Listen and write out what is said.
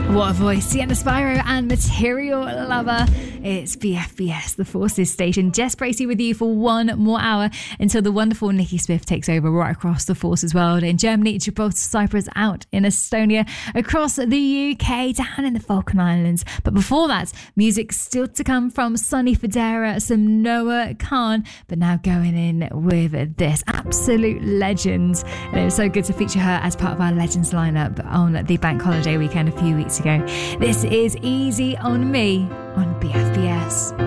What a voice. Sienna Spyro and Material Lover. It's BFBS, the Forces station. Jess Bracey with you for one more hour until the wonderful Nikki Smith takes over right across the Forces world. In Germany, Gibraltar, Cyprus, out in Estonia, across the UK, down in the Falkland Islands. But before that, music still to come from Sonny Fodera, some Noah Khan. But now going in with this absolute legend. And it was so good to feature her as part of our Legends lineup on the bank holiday weekend a few weeks ago. This is Easy on Me on BFBS.